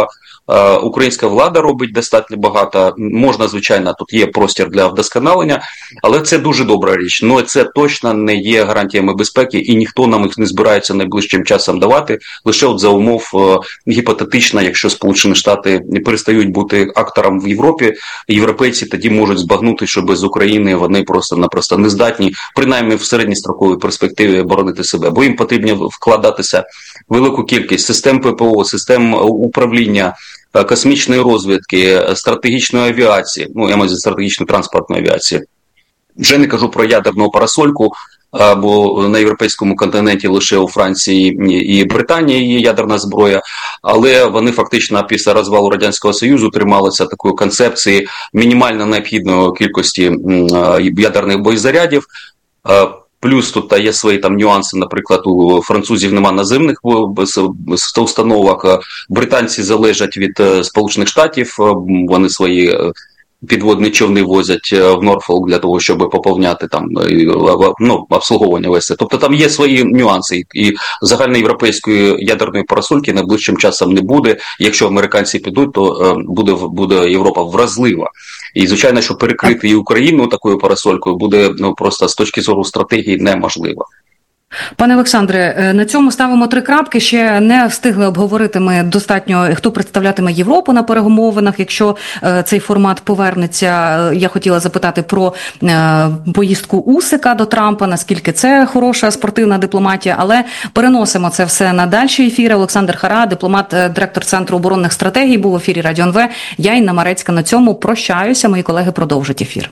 Українська влада робить достатньо багато. Можна, звичайно, тут є простір для вдосконалення, але це дуже добра річ. Ну, це точно не є гарантіями безпеки, і ніхто нам їх не збирається найближчим часом давати, лише от за умов гіпотетично, якщо Сполучені Штати перестають бути актором в Європі, європейці тоді можуть збагнути, що без України вони просто-напросто не здатні, принаймні в середньостроковій перспективі, боронити себе, бо їм потрібно вкладатися в велику кількість систем ППО, систем управління, космічної розвідки, стратегічної авіації, ну, я маю стратегічної транспортної авіації. Вже не кажу про ядерну парасольку, бо на європейському континенті лише у Франції і Британії є ядерна зброя, але вони фактично після розвалу Радянського Союзу трималися такої концепції мінімально необхідної кількості ядерних боєзарядів. Плюс тут є свої там нюанси, наприклад, у французів нема наземних установок, британці залежать від Сполучених Штатів, вони свої підводні човни возять в Норфолк для того, щоб поповняти там, ну, обслуговування вести. Тобто там є свої нюанси, і загальноєвропейської ядерної парасольки найближчим часом не буде. Якщо американці підуть, то буде Європа вразлива. І, звичайно, що перекрити і Україну такою парасолькою буде, ну, просто з точки зору стратегії неможливо.
Пане Олександре, на цьому ставимо 3 крапки. Ще не встигли обговорити ми достатньо, хто представлятиме Європу на перемовинах, якщо цей формат повернеться. Я хотіла запитати про поїздку Усика до Трампа, наскільки це хороша спортивна дипломатія, але переносимо це все на дальші ефіри. Олександр Хара, дипломат, директор Центру оборонних стратегій, був в ефірі Радіо НВ. Я, Інна Марецька, на цьому прощаюся. Мої колеги продовжать ефір.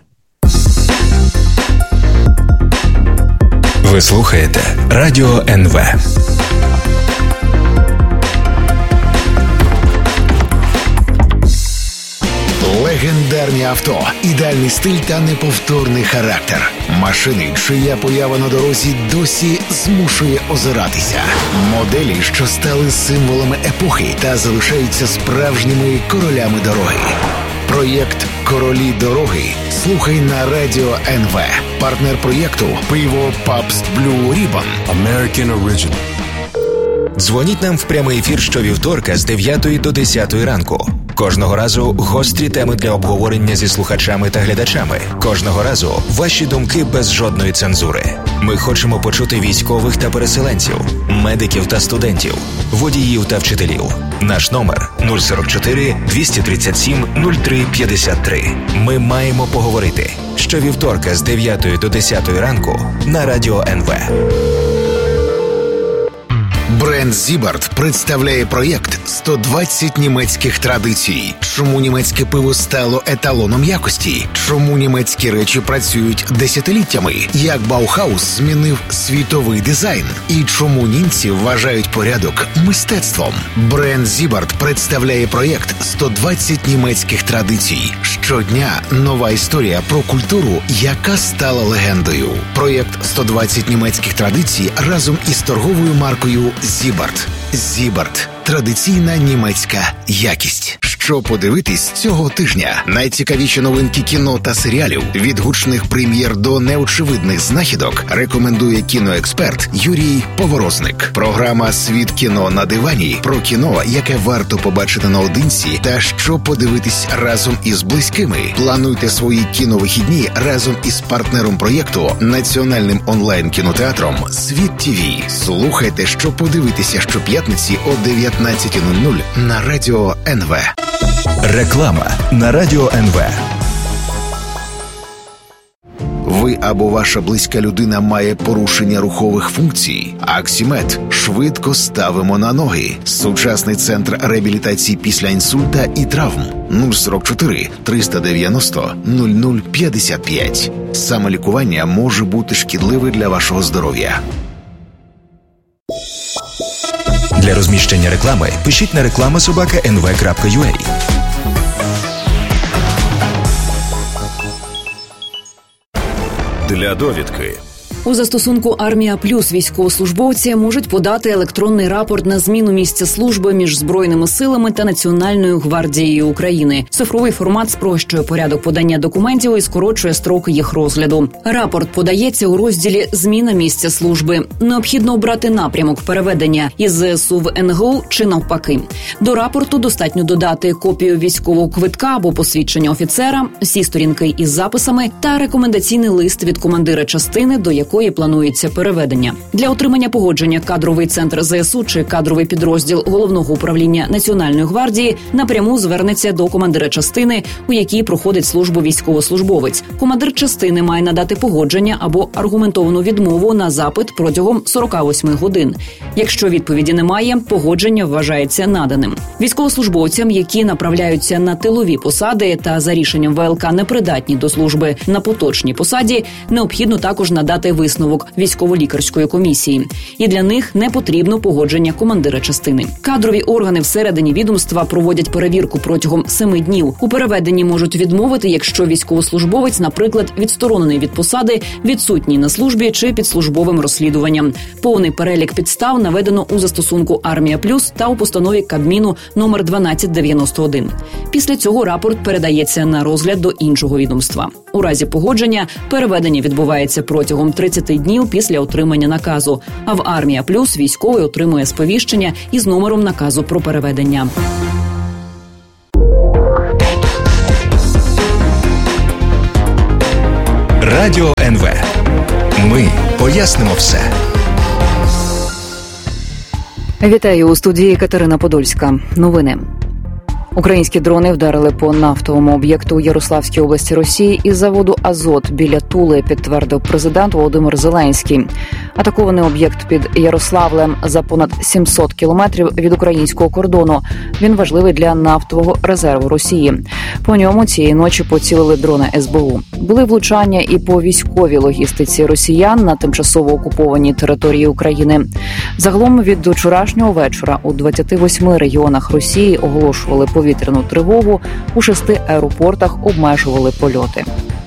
Ви слухаєте Радіо НВ.
Легендарні авто, ідеальний стиль та неповторний характер. Машини, чия поява на дорозі досі змушує озиратися. Моделі, що стали символами епохи та залишаються справжніми королями дороги. Проєкт «Королі дороги» слухай на Радіо НВ. Партнер проєкту – пиво Pabst Blue Ribbon.
American Original. Дзвоніть нам в прямий ефір щовівторка з 9 до 10 ранку. Кожного разу гострі теми для обговорення зі слухачами та глядачами. Кожного разу ваші думки без жодної цензури. Ми хочемо почути військових та переселенців, медиків та студентів, водіїв та вчителів. Наш номер 044 237 03 53. Ми маємо поговорити. Щовівторка з 9 до 10 ранку на Радіо НВ.
Бренд Зібарт представляє проєкт «120 німецьких традицій». Чому німецьке пиво стало еталоном якості? Чому німецькі речі працюють десятиліттями? Як Баухаус змінив світовий дизайн? І чому німці вважають порядок мистецтвом? Бренд Зібарт представляє проєкт «120 німецьких традицій». Щодня нова історія про культуру, яка стала легендою. Проєкт «120 німецьких традицій» разом із торговою маркою Зібарт. Зібарт. Традиційна німецька якість. Що подивитись цього тижня? Найцікавіші новинки кіно та серіалів, від гучних прем'єр до неочевидних знахідок, рекомендує кіноексперт Юрій Поворозник. Програма «Світ кіно на дивані» про кіно, яке варто побачити наодинці, та що подивитись разом із близькими. Плануйте свої кіновихідні разом із партнером проєкту, національним онлайн-кінотеатром «Світ ТВ». Слухайте, що подивитися щоп'ятниці о 19:00 на Радіо НВ.
Реклама на Радіо НВ.
Ви або ваша близька людина має порушення рухових функцій? Аксімед. Швидко ставимо на ноги. Сучасний центр реабілітації після інсульта і травм. 044 390 0055. Самолікування може бути шкідливе для вашого здоров'я.
Для розміщення реклами пишіть на reklama@nv.ua.
Для довідки
У застосунку «Армія Плюс» військовослужбовці можуть подати електронний рапорт на зміну місця служби між Збройними силами та Національною гвардією України. Цифровий формат спрощує порядок подання документів і скорочує строки їх розгляду. Рапорт подається у розділі «Зміна місця служби». Необхідно обрати напрямок переведення із ЗСУ в НГУ чи навпаки. До рапорту достатньо додати копію військового квитка або посвідчення офіцера, всі сторінки із записами та рекомендаційний лист від командира частини, до якої планується переведення. Для отримання погодження кадровий центр ЗСУ чи кадровий підрозділ Головного управління Національної гвардії напряму звернеться до командира частини, у якій проходить службу військовослужбовець. Командир частини має надати погодження або аргументовану відмову на запит протягом 48 годин. Якщо відповіді немає, погодження вважається наданим. Військовослужбовцям, які направляються на тилові посади та за рішенням ВЛК непридатні до служби на поточній посаді, необхідно також надати висновок військово-лікарської комісії. І для них не потрібно погодження командира частини. Кадрові органи всередині відомства проводять перевірку протягом 7 днів. У переведенні можуть відмовити, якщо військовослужбовець, наприклад, відсторонений від посади, відсутній на службі чи під службовим розслідуванням. Повний перелік підстав наведено у застосунку «Армія Плюс» та у постанові Кабміну номер 1291. Після цього рапорт передається на розгляд до іншого відомства. У разі погодження переведення відбувається протягом 30 днів після отримання наказу. А в «Армія Плюс» військовий отримує сповіщення із номером наказу про переведення.
Радіо НВ. Ми пояснимо все.
Вітаю, у студії Катерина Подольська. Новини. Українські дрони вдарили по нафтовому об'єкту у Ярославській області Росії із заводу «Азот» біля Тули, підтвердив президент Володимир Зеленський. Атакований об'єкт під Ярославлем за понад 700 кілометрів від українського кордону. Він важливий для нафтового резерву Росії. По ньому цієї ночі поцілили дрони СБУ. Були влучання і по військовій логістиці росіян на тимчасово окупованій території України. Загалом від вчорашнього вечора у 28 регіонах Росії оголошували повітряну тривогу, у 6 аеропортах обмежували польоти.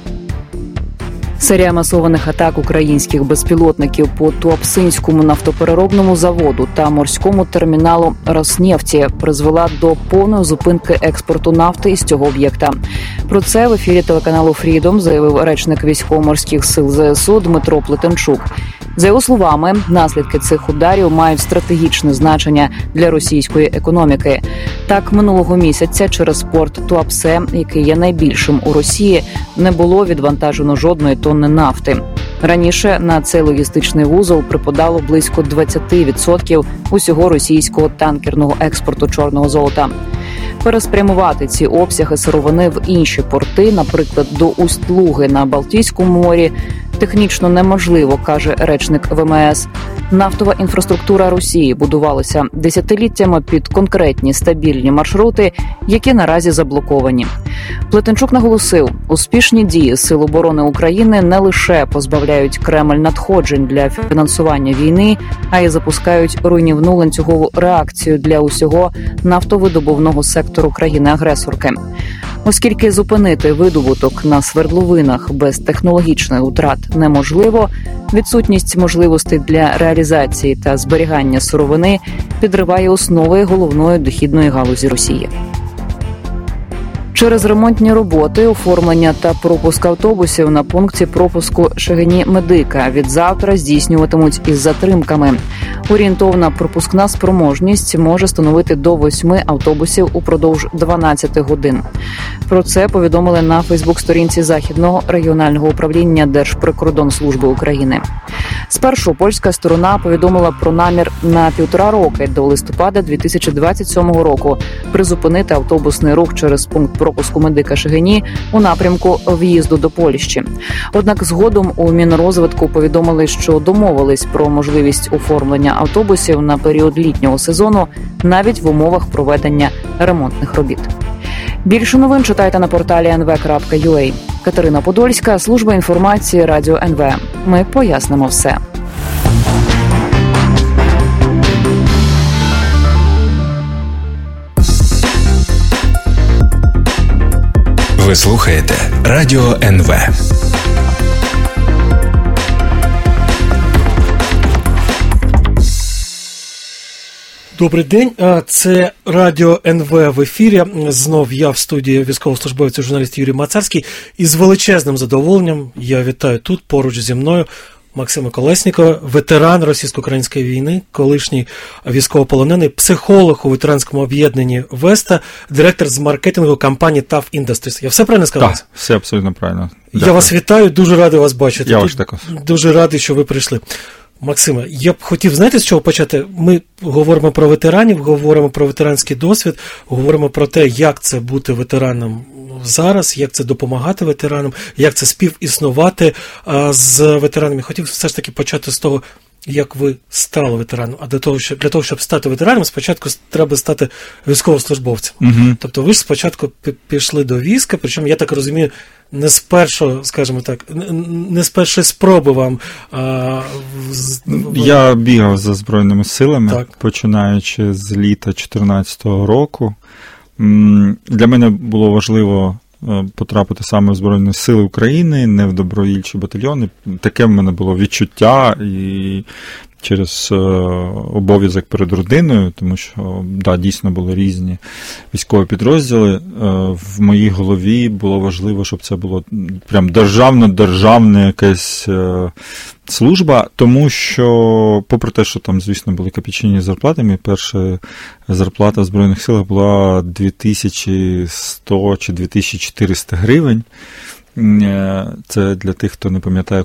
Серія масованих атак українських безпілотників по Туапсинському нафтопереробному заводу та морському терміналу «Роснефті» призвела до повної зупинки експорту нафти із цього об'єкта. Про це в ефірі телеканалу «Фрідом» заявив речник військово-морських сил ЗСУ Дмитро Плетенчук. За його словами, наслідки цих ударів мають стратегічне значення для російської економіки. Так, минулого місяця через порт Туапсе, який є найбільшим у Росії, не було відвантажено жодної тонни нафти. Раніше на цей логістичний вузол припадало близько 20% усього російського танкерного експорту чорного золота. Переспрямувати ці обсяги сировини в інші порти, наприклад, до Усть-Луги на Балтійському морі, технічно неможливо, каже речник ВМС. Нафтова інфраструктура Росії будувалася десятиліттями під конкретні стабільні маршрути, які наразі заблоковані. Плетенчук наголосив, успішні дії Сил оборони України не лише позбавляють Кремль надходжень для фінансування війни, а й запускають руйнівну ланцюгову реакцію для усього нафтовидобувного сектору країни-агресорки. Оскільки зупинити видобуток на свердловинах без технологічних втрат неможливо, відсутність можливостей для реалізації та зберігання сировини підриває основи головної дохідної галузі Росії. Через ремонтні роботи, оформлення та пропуск автобусів на пункті пропуску Шегині-Медика від завтра здійснюватимуть із затримками. Орієнтовна пропускна спроможність може становити до 8 автобусів упродовж 12 годин. Про це повідомили на Фейсбук-сторінці Західного регіонального управління Держприкордонслужби України. Спершу польська сторона повідомила про намір на 1,5 роки до листопада 2027 року призупинити автобусний рух через пункт пропуску Медика Шегині у напрямку в'їзду до Польщі. Однак згодом у Мінрозвитку повідомили, що домовились про можливість оформлення автобусів на період літнього сезону навіть в умовах проведення ремонтних робіт. Більше новин читайте на порталі nv.ua. Катерина Подольська, служба інформації Радіо НВ. Ми пояснимо все.
Ви слухаєте Радіо НВ.
Добрий день, це Радіо НВ в ефірі. Знов я в студії військовослужбовець і журналіст Юрій Мацарський. І з величезним задоволенням я вітаю тут поруч зі мною Максима Колеснікова, ветеран російсько-української війни, колишній військовополонений, психолог у ветеранському об'єднанні Веста, директор з маркетингу компанії TAF Industries. Я все правильно сказав?
Так, все абсолютно правильно.
Дякую. Я вас вітаю, дуже радий вас бачити.
Я вас також.
Дуже радий, що ви прийшли. Максиме, я б хотів, знаєте, з чого почати? Ми говоримо про ветеранів, говоримо про ветеранський досвід, говоримо про те, як це бути ветераном зараз, як це допомагати ветеранам, як це співіснувати з ветеранами. Хотів все ж таки почати з того, як ви стали ветераном. А для того, щоб стати ветераном, спочатку треба стати військовослужбовцем.
Угу.
Тобто ви ж спочатку пішли до війська, причому, я так розумію, не з першого, скажімо так, не з першої спроби вам...
Я бігав за Збройними силами,
так,
починаючи з літа 2014 року. Для мене було важливо потрапити саме в Збройні Сили України, не в добровільчі батальйони. Таке в мене було відчуття і через обов'язок перед родиною, тому що, да, дійсно були різні військові підрозділи. В моїй голові було важливо, щоб це було прям державна якась служба, тому що, попри те, що там, звісно, були копійчані зарплати, моя перша зарплата в Збройних Силах була 2100 чи 2400 гривень. Це для тих, хто не пам'ятає,